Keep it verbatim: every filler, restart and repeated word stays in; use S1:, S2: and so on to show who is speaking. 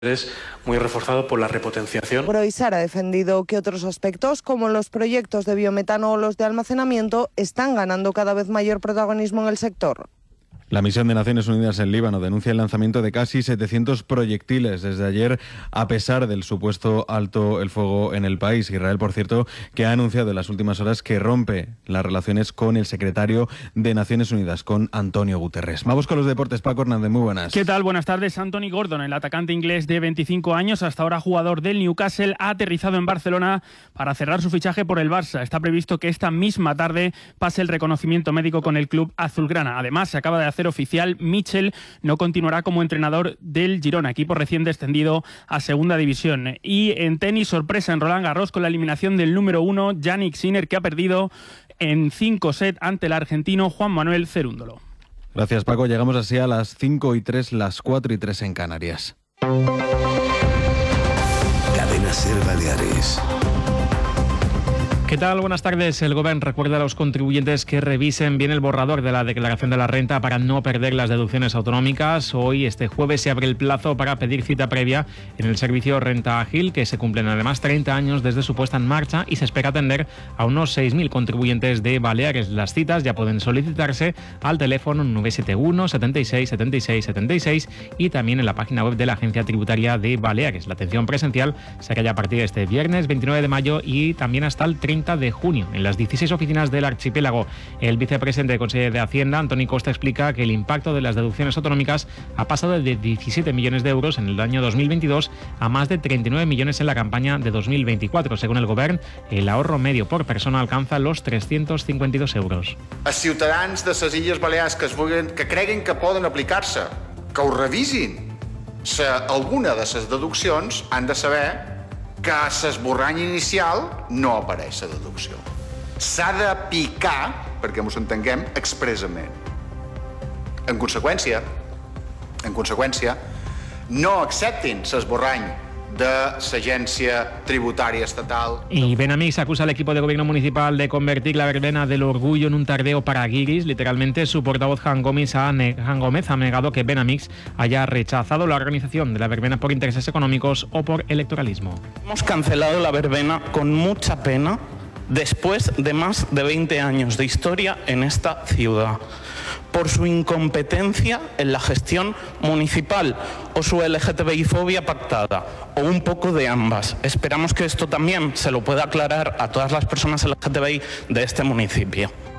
S1: es muy reforzado por la repotenciación.
S2: Proisar ha defendido que otros aspectos, como los proyectos de biometano o los de almacenamiento, están ganando cada vez mayor protagonismo en el sector.
S3: La misión de Naciones Unidas en Líbano denuncia el lanzamiento de casi setecientos proyectiles desde ayer, a pesar del supuesto alto el fuego en el país. Israel, por cierto, que ha anunciado en las últimas horas que rompe las relaciones con el secretario de Naciones Unidas, con Antonio Guterres. Vamos con los deportes. Paco Hernández, muy buenas.
S4: ¿Qué tal? Buenas tardes. Anthony Gordon, el atacante inglés de veinticinco años, hasta ahora jugador del Newcastle, ha aterrizado en Barcelona para cerrar su fichaje por el Barça. Está previsto que esta misma tarde pase el reconocimiento médico con el club azulgrana. Además, se acaba de hacer oficial, Mitchell no continuará como entrenador del Girona, equipo recién descendido a segunda división. Y en tenis, sorpresa en Roland Garros con la eliminación del número uno, Jannik Sinner, que ha perdido en cinco sets ante el argentino Juan Manuel Cerúndolo.
S3: Gracias, Paco. Llegamos así a las cinco y tres, las cuatro y tres en Canarias.
S5: Cadena Ser Baleares.
S6: ¿Qué tal? Buenas tardes. El Gobierno recuerda a los contribuyentes que revisen bien el borrador de la declaración de la renta para no perder las deducciones autonómicas. Hoy, este jueves, se abre el plazo para pedir cita previa en el servicio Renta Ágil, que se cumplen además treinta años desde su puesta en marcha, y se espera atender a unos seis mil contribuyentes de Baleares. Las citas ya pueden solicitarse al teléfono nueve siete uno, setenta y seis, setenta y seis, setenta y seis y también en la página web de la Agencia Tributaria de Baleares. La atención presencial será ya a partir de este viernes veintinueve de mayo y también hasta el treinta de junio en las dieciséis oficinas del archipiélago. El vicepresidente del Consejo de Hacienda, Antoni Costa, explica que el impacto de las deducciones autonómicas ha pasado de diecisiete millones de euros en el año dos mil veintidós a más de treinta y nueve millones en la campaña de dos mil veinticuatro. Según el Govern, el ahorro medio por persona alcanza los trescientos cincuenta y dos euros.
S7: Els ciutadans de les Illes Balears que, es vulguin, que creguin que poden aplicar-se, que ho revisin, se alguna de les deduccions han de saber que a l'esborrany inicial no apareix la deducció. S'ha de picar, perquè ens entenguem, expressament. En conseqüència, en conseqüència, no acceptin l'esborrany de l'Agència Tributària Estatal.
S6: Y Benamix acusa al equipo de gobierno municipal de convertir la verbena del orgullo en un tardeo para guiris. Literalmente, su portavoz Jan Gómez ha, Jan Gómez ha negado que Benamix haya rechazado la organización de la verbena por intereses económicos o por electoralismo.
S8: Hemos cancelado la verbena con mucha pena después de más de veinte años de historia en esta ciudad, por su incompetencia en la gestión municipal o su L G T B I fobia pactada, o un poco de ambas. Esperamos que esto también se lo pueda aclarar a todas las personas L G T B I de este municipio.